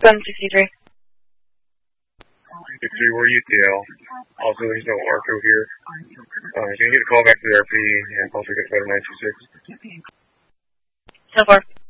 763. 63, where are you, TL? Also, there's no ARCO here. Can you get a call back to the RP and also get better 926? So far.